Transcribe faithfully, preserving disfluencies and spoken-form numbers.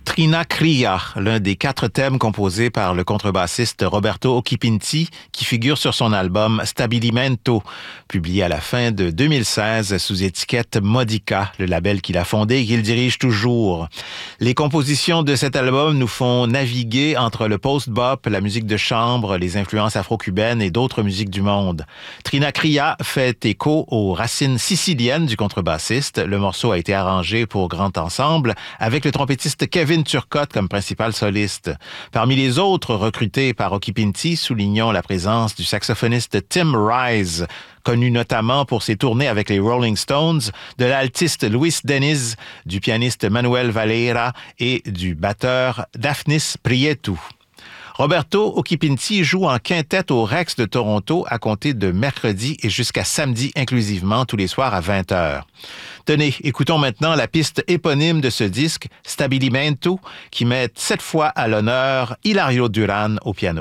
Trina Cria, l'un des quatre thèmes composés par le contrebassiste Roberto Occhipinti, qui figure sur son album Stabilimento, publié à la fin de deux mille seize sous étiquette Modica, le label qu'il a fondé et qu'il dirige toujours. Les compositions de cet album nous font naviguer entre le post-bop, la musique de chambre, les influences afro-cubaines et d'autres musiques du monde. Trina Cria fait écho aux racines siciliennes du contrebassiste. Le morceau a été arrangé pour grand ensemble avec le trompettiste Kevin Turcotte comme principal soliste. Parmi les autres recrutés par Occhipinti, soulignons la présence du saxophoniste Tim Rise, connu notamment pour ses tournées avec les Rolling Stones, de l'altiste Luis Deniz, du pianiste Manuel Valera et du batteur Daphnis Prieto. Roberto Occhipinti joue en quintette au Rex de Toronto à compter de mercredi et jusqu'à samedi inclusivement, tous les soirs à vingt heures. Tenez, écoutons maintenant la piste éponyme de ce disque, Stabilimento, qui met cette fois à l'honneur Hilario Duran au piano.